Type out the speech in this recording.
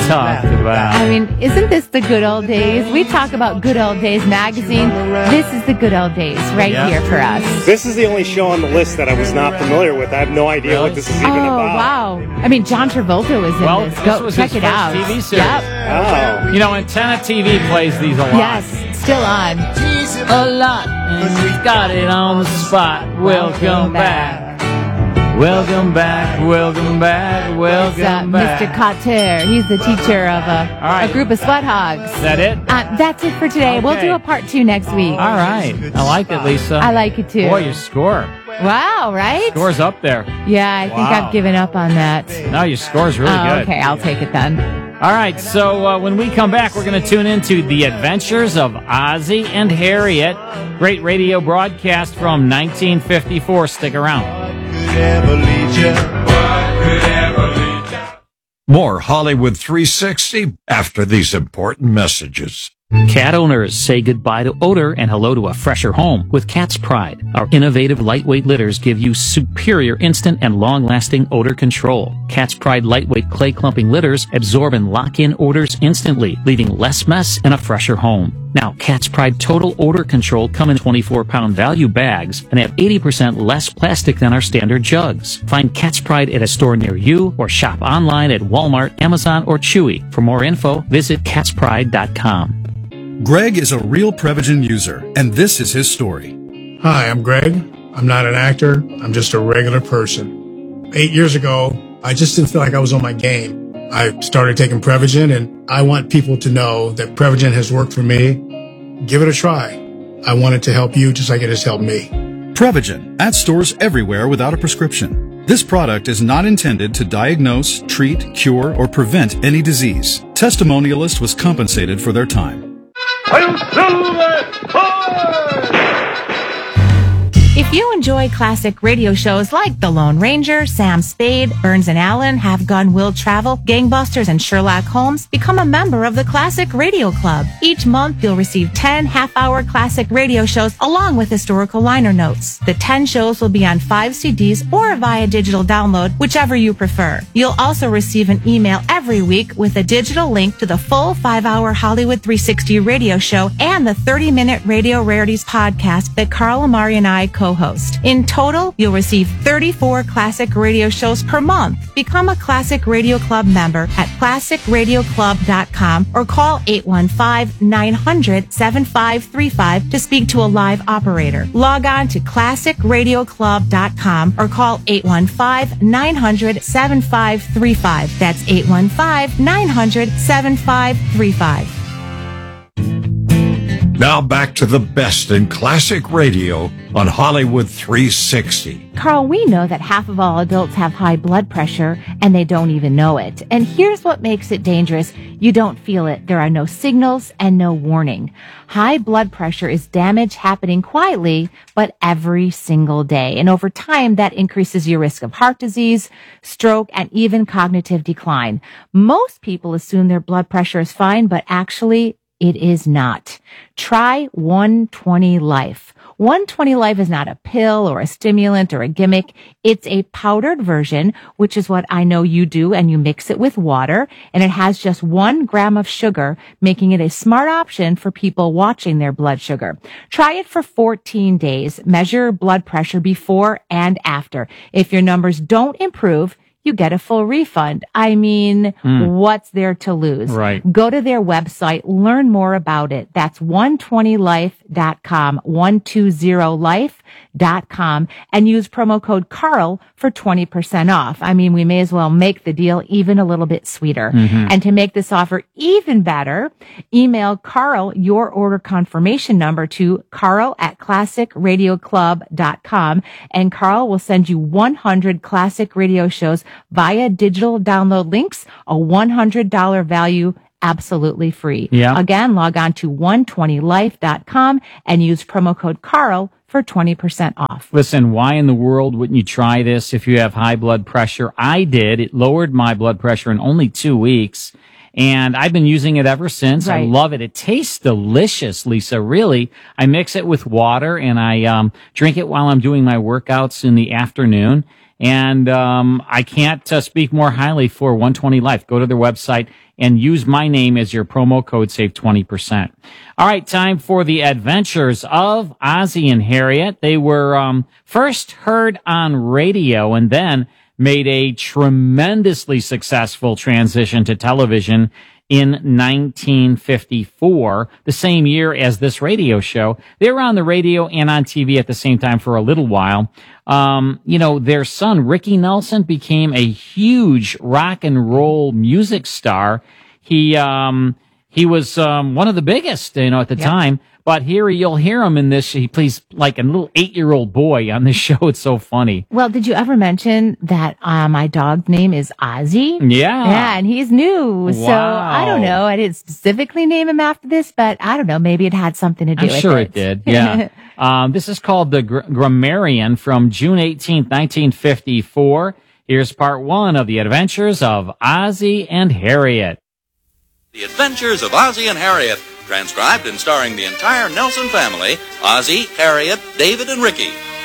talked about. I mean, isn't this the good old days? We talk about Good Old Days magazine. This is the good old days right here for us. This is the only show on the list that I was not familiar with. I have no idea what this is even about. Wow. I mean, John Travolta was in this. Go check it out. TV series. Yep. Oh. You know, Antenna TV plays these a lot. Yes, still on. A lot. And we've got it on the spot. Welcome back. Welcome back, welcome back, welcome back. Mr. Cotter. He's the teacher of a group of sweat hogs. Is that it? That's it for today. Okay. We'll do a part 2 next week. All right. I like it, Lisa. I like it too. Boy, your score. Wow, right? Score's up there. Yeah, I think I've given up on that. No, your score's really good. Okay, I'll take it then. All right, so when we come back, we're going to tune into The Adventures of Ozzie and Harriet. Great radio broadcast from 1954. Stick around. More Hollywood 360 after these important messages. Cat owners say goodbye to odor and hello to a fresher home with Cat's Pride. Our innovative lightweight litters give you superior instant and long-lasting odor control. Cat's Pride lightweight clay clumping litters absorb and lock in odors instantly, leaving less mess and a fresher home. Now, Cat's Pride Total Odor Control come in 24-pound value bags and have 80% less plastic than our standard jugs. Find Cat's Pride at a store near you or shop online at Walmart, Amazon, or Chewy. For more info, visit catspride.com. Greg is a real Prevagen user, and this is his story. Hi, I'm Greg. I'm not an actor. I'm just a regular person. 8 years ago, I just didn't feel like I was on my game. I started taking Prevagen, and I want people to know that Prevagen has worked for me. Give it a try. I want it to help you just like it has helped me. Prevagen, at stores everywhere without a prescription. This product is not intended to diagnose, treat, cure, or prevent any disease. Testimonialist was compensated for their time. If you enjoy classic radio shows like The Lone Ranger, Sam Spade, Burns and Allen, Have Gun Will Travel, Gangbusters, and Sherlock Holmes, become a member of the Classic Radio Club. Each month, you'll receive 10 half-hour classic radio shows along with historical liner notes. The 10 shows will be on 5 CDs or via digital download, whichever you prefer. You'll also receive an email every week with a digital link to the full 5-hour Hollywood 360 radio show and the 30-minute Radio Rarities podcast that Carl Amari and I co-host. In total, you'll receive 34 classic radio shows per month. Become a Classic Radio Club member at classicradioclub.com or call 815-900-7535 to speak to a live operator. Log on to classicradioclub.com or call 815-900-7535. That's 815-900-7535. Now back to the best in classic radio on Hollywood 360. Carl, we know that half of all adults have high blood pressure and they don't even know it. And here's what makes it dangerous. You don't feel it. There are no signals and no warning. High blood pressure is damage happening quietly, but every single day. And over time, that increases your risk of heart disease, stroke, and even cognitive decline. Most people assume their blood pressure is fine, but actually, it is not. Try 120 Life. 120 Life is not a pill or a stimulant or a gimmick. It's a powdered version, which is what I know you do, and you mix it with water, and it has just 1 gram of sugar, making it a smart option for people watching their blood sugar. Try it for 14 days. Measure blood pressure before and after. If your numbers don't improve, you get a full refund. I mean, what's there to lose? Right. Go to their website, learn more about it. That's 120life.com, 120life.com, and use promo code Carl for 20% off. I mean, we may as well make the deal even a little bit sweeter. And to make this offer even better, email Carl your order confirmation number to carl@classicradioclub.com, and Carl will send you 100 classic radio shows via digital download links, a $100 value, absolutely free. Yeah. Again, log on to 120life.com and use promo code Carl for 20% off. Listen, why in the world wouldn't you try this if you have high blood pressure? I did. It lowered my blood pressure in only 2 weeks. And I've been using it ever since. Right. I love it. It tastes delicious, Lisa. Really. I mix it with water and I drink it while I'm doing my workouts in the afternoon. And I can't speak more highly for 120 Life. Go to their website and use my name as your promo code, save 20%. All right, time for the adventures of Ozzie and Harriet. They were first heard on radio and then made a tremendously successful transition to television in 1954, the same year as this radio show. They were on the radio and on TV at the same time for a little while. Their son, Ricky Nelson, became a huge rock and roll music star. He was one of the biggest, at the time. But here you'll hear him in this. He plays like a little 8-year-old boy on this show. It's so funny. Well, did you ever mention that my dog's name is Ozzie? Yeah. Yeah, and he's new. Wow. So I don't know. I didn't specifically name him after this, but I don't know. Maybe it had something to do with it. I'm sure it did. Yeah. This is called The Grammarian from June 18th, 1954. Here's part 1 of The Adventures of Ozzie and Harriet. The Adventures of Ozzie and Harriet. Transcribed and starring the entire Nelson family, Ozzie, Harriet, David, and Ricky.